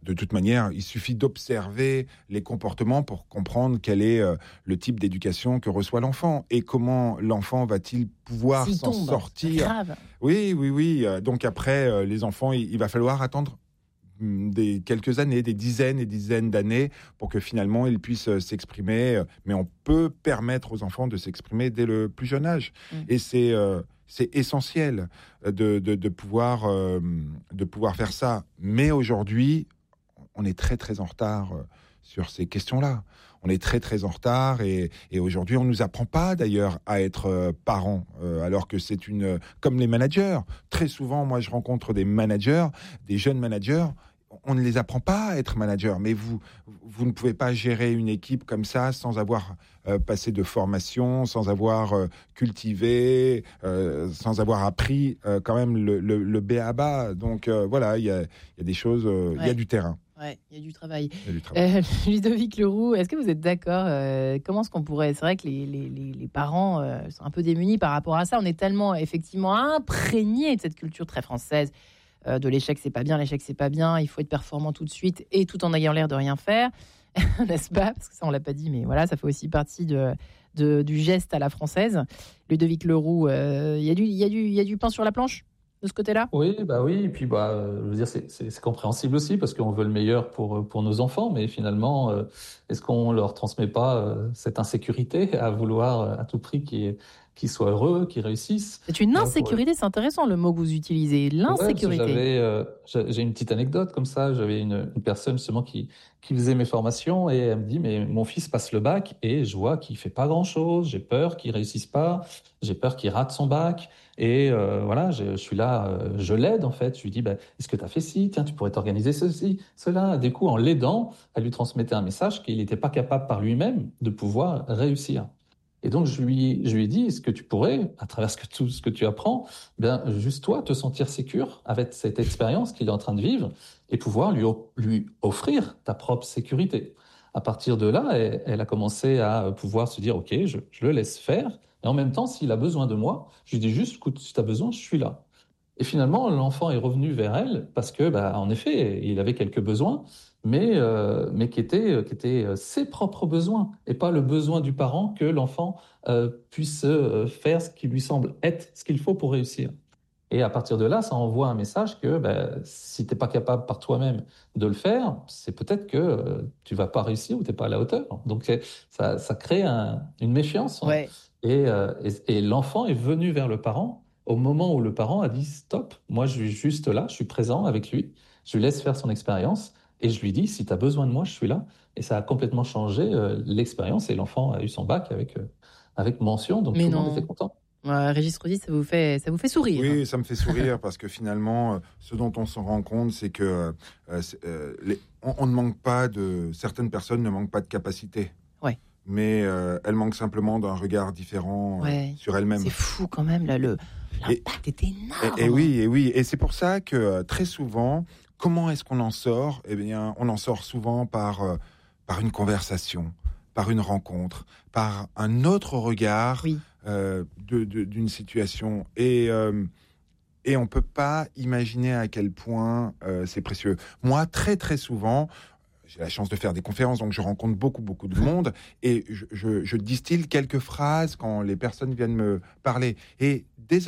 de toute manière, il suffit d'observer les comportements pour comprendre quel est le type d'éducation que reçoit l'enfant et comment l'enfant va-t-il pouvoir s'en sortir. Grave. Oui. Donc après, les enfants, il va falloir attendre quelques années, des dizaines et dizaines d'années pour que finalement ils puissent s'exprimer. Mais on peut permettre aux enfants de s'exprimer dès le plus jeune âge. Et c'est essentiel de pouvoir faire ça. Mais aujourd'hui, on est très très en retard sur ces questions-là. On est très très en retard et aujourd'hui on nous apprend pas d'ailleurs à être parents alors que c'est comme les managers. Très souvent, moi je rencontre des managers, des jeunes managers. On ne les apprend pas à être manager, mais vous ne pouvez pas gérer une équipe comme ça sans avoir passé de formation, sans avoir cultivé, sans avoir appris quand même le B.A.-ba. Donc voilà, il y a des choses, il y a du terrain. Ouais, il y a du travail. Ludovic Leroux, est-ce que vous êtes d'accord comment est-ce qu'on pourrait... C'est vrai que les parents sont un peu démunis par rapport à ça. On est tellement effectivement imprégnés de cette culture très française de l'échec, c'est pas bien, il faut être performant tout de suite et tout en ayant l'air de rien faire, n'est-ce pas? Parce que ça, on l'a pas dit, mais voilà, ça fait aussi partie du geste à la française. Ludovic Leroux, il y a du pain sur la planche de ce côté-là? Oui, et puis je veux dire, c'est compréhensible aussi parce qu'on veut le meilleur pour nos enfants, mais finalement, est-ce qu'on leur transmet pas cette insécurité à vouloir à tout prix qu'ils soient heureux, qu'ils réussissent? C'est une insécurité, c'est intéressant le mot que vous utilisez, l'insécurité. J'ai une petite anecdote comme ça. J'avais une personne justement qui faisait mes formations et elle me dit, mais mon fils passe le bac et je vois qu'il fait pas grand-chose, j'ai peur qu'il réussisse pas, j'ai peur qu'il rate son bac. Et voilà, je suis là, je l'aide en fait. Je lui dis, est-ce que tu as fait ci? Tiens, tu pourrais t'organiser ceci, cela. Du coup, en l'aidant, elle lui transmettait un message qu'il n'était pas capable par lui-même de pouvoir réussir. Et donc, je lui ai dit, est-ce que tu pourrais, à travers tout ce que tu apprends, juste toi, te sentir sécure avec cette expérience qu'il est en train de vivre et pouvoir lui offrir ta propre sécurité. À partir de là, elle a commencé à pouvoir se dire, OK, je le laisse faire. Et en même temps, s'il a besoin de moi, je lui dis juste, écoute, si tu as besoin, je suis là. Et finalement, l'enfant est revenu vers elle parce que, en effet, il avait quelques besoins, mais qui étaient ses propres besoins et pas le besoin du parent que l'enfant puisse faire ce qui lui semble être ce qu'il faut pour réussir. Et à partir de là, ça envoie un message que si tu n'es pas capable par toi-même de le faire, c'est peut-être que tu vas pas réussir ou tu n'es pas à la hauteur. Donc ça crée une méfiance. Ouais. Et l'enfant est venu vers le parent au moment où le parent a dit stop, moi je suis juste là, je suis présent avec lui, je lui laisse faire son expérience et je lui dis si tu as besoin de moi, je suis là. Et ça a complètement changé l'expérience et l'enfant a eu son bac avec mention, donc tout le monde était content. Régis Rodi, ça vous fait sourire? Oui, ça me fait sourire parce que finalement, ce dont on se rend compte, c'est que on ne manque pas certaines personnes ne manquent pas de capacité. Ouais. Mais elles manquent simplement d'un regard différent sur elles-mêmes. C'est fou quand même, là, l'impact est énorme. Et oui. Et c'est pour ça que très souvent, comment est-ce qu'on en sort? Eh bien, on en sort souvent par une conversation, par une rencontre, par un autre regard d'une situation. Et on ne peut pas imaginer à quel point c'est précieux. Moi, très, très souvent, j'ai la chance de faire des conférences, donc je rencontre beaucoup de monde et je distille quelques phrases quand les personnes viennent me parler. Et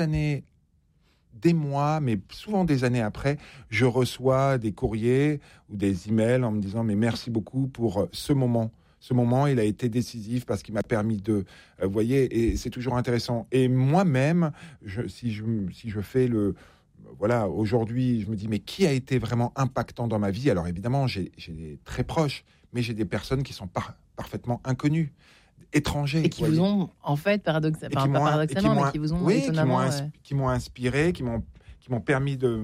des mois, mais souvent des années après, je reçois des courriers ou des emails en me disant « mais merci beaucoup pour ce moment ». Ce moment, il a été décisif parce qu'il m'a permis de... Vous voyez, et c'est toujours intéressant. Et moi-même, si je fais le... Voilà, aujourd'hui, je me dis, mais qui a été vraiment impactant dans ma vie? Alors évidemment, j'ai des très proches, mais j'ai des personnes qui sont parfaitement inconnues, étrangers. Et qui vous ont, en fait, paradoxalement, mais qui vous ont étonnamment... qui m'ont inspiré, qui m'ont permis de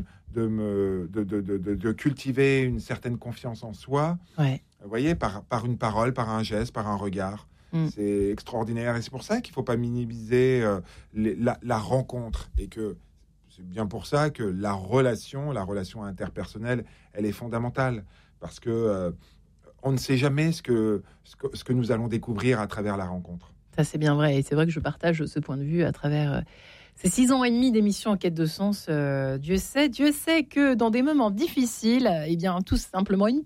cultiver une certaine confiance en soi. Ouais. Vous voyez, par une parole, par un geste, par un regard. C'est extraordinaire. Et c'est pour ça qu'il ne faut pas minimiser la rencontre. Et que c'est bien pour ça que la relation interpersonnelle, elle est fondamentale. Parce que on ne sait jamais ce que nous allons découvrir à travers la rencontre. Ça, c'est bien vrai. Et c'est vrai que je partage ce point de vue à travers... Ces 6 ans et demi d'émission en quête de sens, Dieu sait que dans des moments difficiles, eh bien, tout simplement une